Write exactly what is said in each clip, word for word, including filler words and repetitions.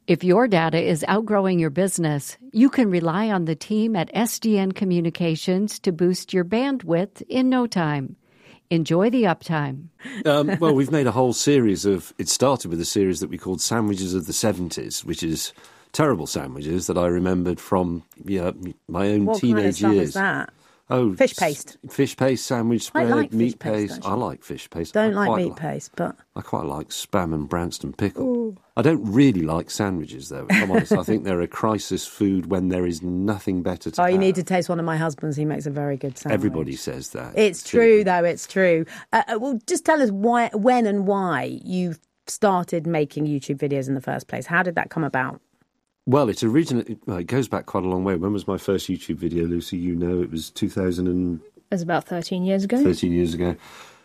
If your data is outgrowing your business, you can rely on the team at S D N Communications to boost your bandwidth in no time. Enjoy the uptime. Um, well, we've made a whole series of... It started with a series that we called Sandwiches of the seventies, which is terrible sandwiches that I remembered from yeah, my own what teenage kind of stuff years. Is that? Oh, fish paste. S- fish paste, sandwich spread, I like meat fish paste. paste. I like fish paste. Don't I like meat li- paste, but I quite like Spam and Branston pickle. Ooh. I don't really like sandwiches, though. If I'm honest, I think they're a crisis food when there is nothing better to Oh, have. you need to taste one of my husband's. He makes a very good sandwich. Everybody says that. It's true, though. It's true. Uh, well, just tell us why, when and why you started making YouTube videos in the first place. How did that come about? Well, it originally well, it goes back quite a long way. When was my first YouTube video, Lucy? You know, it was two thousand and It was about thirteen years ago. thirteen years ago.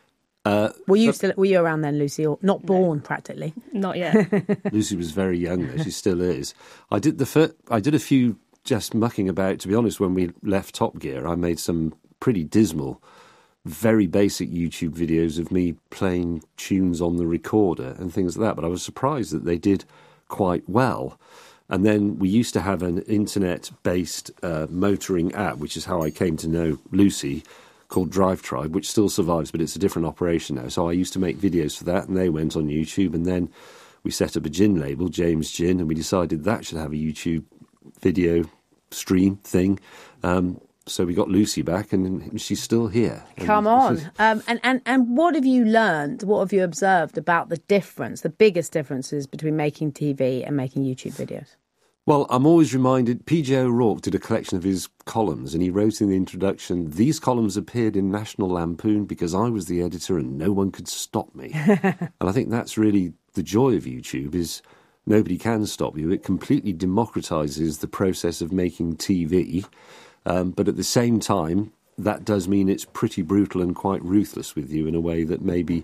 Uh, were you still were you around then, Lucy, or not born no. practically? Not yet. Lucy was very young though. She still is. I did the fir- I did a few just mucking about. To be honest, when we left Top Gear, I made some pretty dismal, very basic YouTube videos of me playing tunes on the recorder and things like that. But I was surprised that they did quite well. And then we used to have an internet-based uh, motoring app, which is how I came to know Lucy, called Drive Tribe, which still survives, but it's a different operation now. So I used to make videos for that, and they went on YouTube. And then we set up a gin label, James Gin, and we decided that should have a YouTube video stream thing. Um, so we got Lucy back, and she's still here. Come on. Um, and, and, and what have you learned, what have you observed about the difference, the biggest differences between making T V and making YouTube videos? Well, I'm always reminded, P J O'Rourke did a collection of his columns, and he wrote in the introduction, these columns appeared in National Lampoon because I was the editor and no one could stop me. And I think that's really the joy of YouTube, is nobody can stop you. It completely democratises the process of making T V, um, but at the same time, that does mean it's pretty brutal and quite ruthless with you in a way that maybe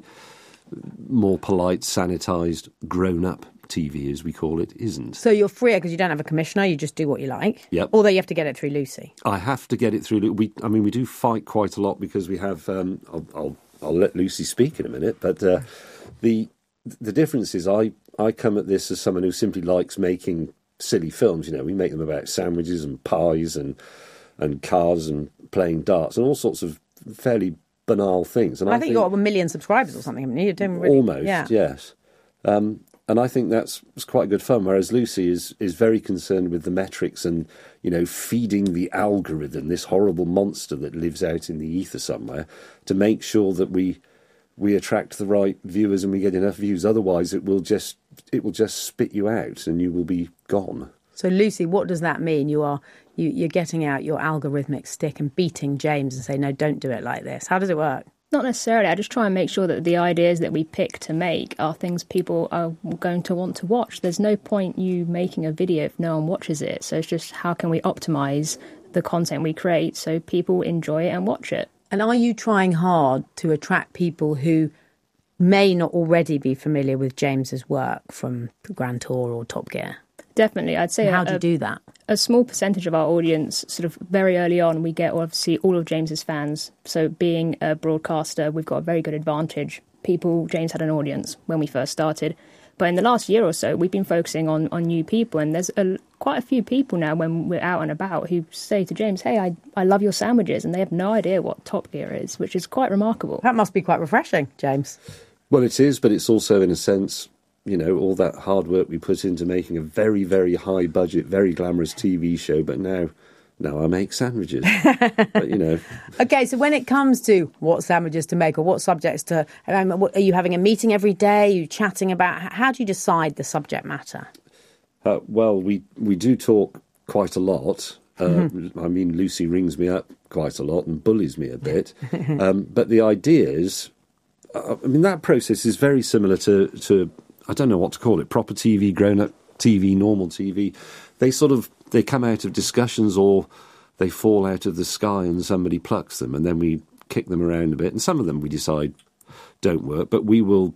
more polite, sanitised, grown-up T V, as we call it, isn't. So you're freer because you don't have a commissioner, you just do what you like? Yep. Although you have to get it through Lucy. I have to get it through. We, I mean, we do fight quite a lot because we have... Um, I'll, I'll, I'll let Lucy speak in a minute, but uh, the the difference is I, I come at this as someone who simply likes making silly films. You know, we make them about sandwiches and pies and, and cars and playing darts and all sorts of fairly banal things. And I, I think, think you've got a million subscribers or something, haven't you? You're doing really, almost, yeah. yes. Um, and I think that's was quite good fun, whereas Lucy is, is very concerned with the metrics and, you know, feeding the algorithm, this horrible monster that lives out in the ether somewhere, to make sure that we we attract the right viewers and we get enough views. Otherwise, it will just it will just spit you out and you will be gone. So, Lucy, what does that mean? You are you, you're getting out your algorithmic stick and beating James and say, no, don't do it like this. How does it work? Not necessarily. I just try and make sure that the ideas that we pick to make are things people are going to want to watch. There's no point you making a video if no one watches it. So it's just how can we optimise the content we create so people enjoy it and watch it. And are you trying hard to attract people who may not already be familiar with James's work from Grand Tour or Top Gear? Definitely. I'd say and how a, do you do that? A small percentage of our audience, sort of very early on, we get obviously all of James's fans. So being a broadcaster, we've got a very good advantage. People, James had an audience when we first started. But in the last year or so, we've been focusing on, on new people. And there's a, quite a few people now when we're out and about who say to James, hey, I, I love your sandwiches. And they have no idea what Top Gear is, which is quite remarkable. That must be quite refreshing, James. Well, it is, but it's also, in a sense, you know, all that hard work we put into making a very, very high budget, very glamorous T V show. But now, now I make sandwiches. But, you know. Okay, so when it comes to what sandwiches to make or what subjects to, um, are you having a meeting every day? Are you chatting about, how do you decide the subject matter? Uh, well, we, we do talk quite a lot. Uh, mm-hmm. I mean, Lucy rings me up quite a lot and bullies me a bit. um, but the ideas, uh, I mean, that process is very similar to, to I don't know what to call it, proper T V, grown-up T V, normal T V. They sort of, they come out of discussions or they fall out of the sky and somebody plucks them and then we kick them around a bit. And some of them we decide don't work, but we will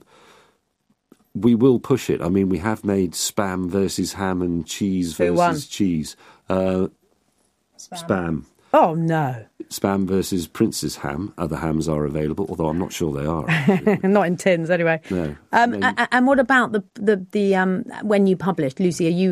we will push it. I mean, we have made Spam versus ham and cheese versus won? cheese. Uh, Spam. Spam. Oh, no. Spam versus Prince's ham. Other hams are available, although I'm not sure they are. Not in tins, anyway. No. Um, Then, and, and what about the the, the um, when you published, Lucy? Are you